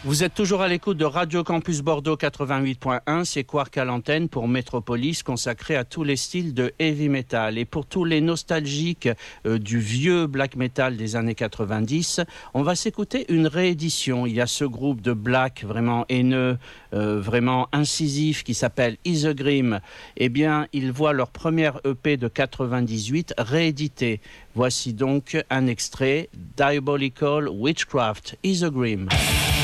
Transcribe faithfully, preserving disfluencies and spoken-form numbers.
Vous êtes toujours à l'écoute de Radio Campus Bordeaux quatre-vingt-huit point un, c'est Quark à l'antenne pour Métropolis, consacré à tous les styles de heavy metal. Et pour tous les nostalgiques euh, du vieux black metal des années quatre-vingt-dix, on va s'écouter une réédition. Il y a ce groupe de black vraiment haineux, euh, vraiment incisif qui s'appelle Isegrim. Eh bien, ils voient leur première E P de quatre-vingt-dix-huit réédité. Voici donc un extrait, Diabolical Witchcraft, Isegrim.